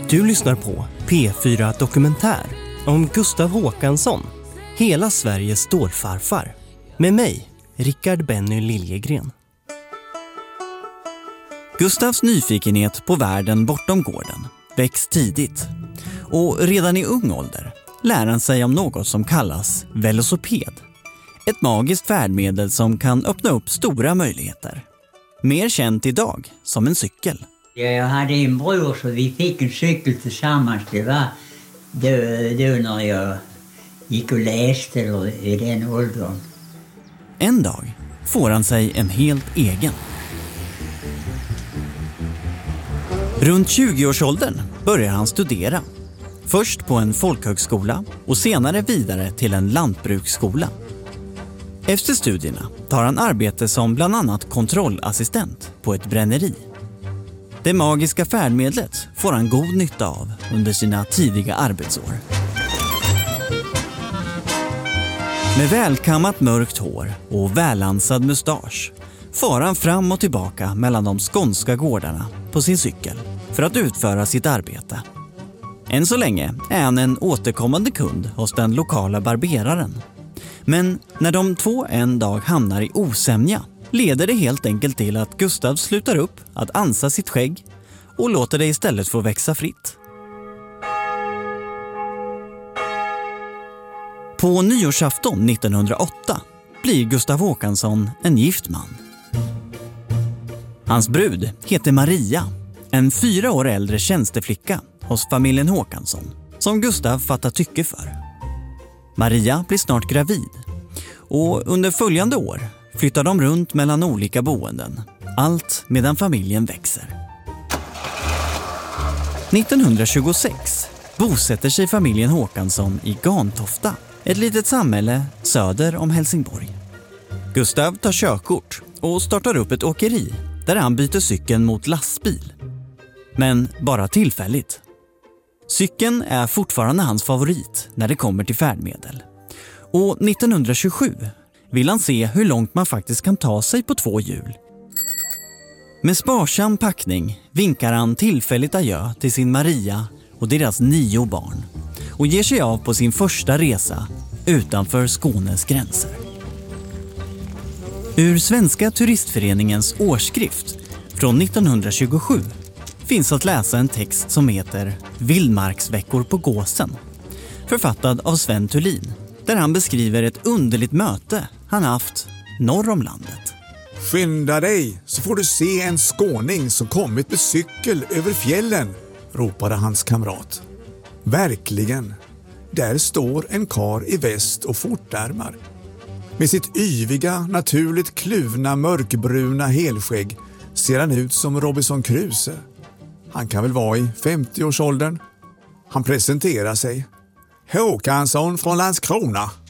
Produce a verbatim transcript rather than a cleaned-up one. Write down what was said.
Du lyssnar på P fyra Dokumentär om Gustav Håkansson, hela Sveriges stålfarfar. Med mig, Rickard Benny Liljegren. Gustavs nyfikenhet på världen bortom gården väcks tidigt. Och redan i ung ålder lär han sig om något som kallas velociped. Ett magiskt färdmedel som kan öppna upp stora möjligheter. Mer känt idag som en cykel. Jag hade en bror så vi fick en cykel tillsammans. Det var då, då när jag gick och läste eller i den åldern. En dag får han sig en helt egen. Runt tjugo-årsåldern börjar han studera. Först på en folkhögskola och senare vidare till en lantbruksskola. Efter studierna tar han arbete som bland annat kontrollassistent på ett bränneri. Det magiska färdmedlet får han god nytta av under sina tidiga arbetsår. Med välkammat mörkt hår och välansad mustasch far han fram och tillbaka mellan de skånska gårdarna på sin cykel för att utföra sitt arbete. Än så länge är han en återkommande kund hos den lokala barberaren. Men när de två en dag hamnar i osämja leder det helt enkelt till att Gustav slutar upp att ansa sitt skägg och låter det istället få växa fritt. På nyårsafton nittonhundraåtta blir Gustav Håkansson en gift man. Hans brud heter Maria, en fyra år äldre tjänsteflicka hos familjen Håkansson som Gustav fattar tycke för. Maria blir snart gravid och under följande år flyttar de runt mellan olika boenden, allt medan familjen växer. nittonhundratjugosex bosätter sig familjen Håkansson i Gantofta, ett litet samhälle söder om Helsingborg. Gustav tar körkort och startar upp ett åkeri där han byter cykeln mot lastbil. Men bara tillfälligt. Cykeln är fortfarande hans favorit när det kommer till färdmedel. Och nittonhundratjugosju vill han se hur långt man faktiskt kan ta sig på två hjul. Med sparsam packning vinkar han tillfälligt adjö till sin Maria och deras nio barn och ger sig av på sin första resa utanför Skånes gränser. Ur Svenska turistföreningens årsskrift från nittonhundratjugosju finns att läsa en text som heter Vildmarksveckor på Gåsen, författad av Sven Thulin, där han beskriver ett underligt möte han haft norr om landet. Skynda dig så får du se en skåning som kommit med cykel över fjällen, ropade hans kamrat. Verkligen, där står en kar i väst och fortärmar. Med sitt yviga, naturligt kluvna, mörkbruna helskägg ser han ut som Robinson Crusoe. Han kan väl vara i femtio-årsåldern. Han presenterar sig. Håkansson från Landskrona.